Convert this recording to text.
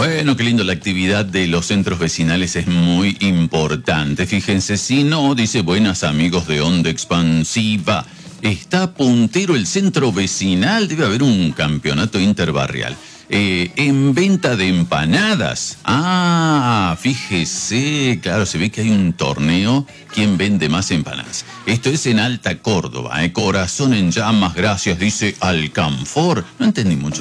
Bueno, qué lindo, la actividad de los centros vecinales es muy importante. Fíjense, si no, dice, buenas amigos de Onda Expansiva, está puntero el centro vecinal, debe haber un campeonato interbarrial. En venta de empanadas. Ah, fíjese, claro, se ve que hay un torneo. ¿Quién vende más empanadas? Esto es en Alta Córdoba, Corazón en llamas, gracias, dice Alcanfor. No entendí mucho.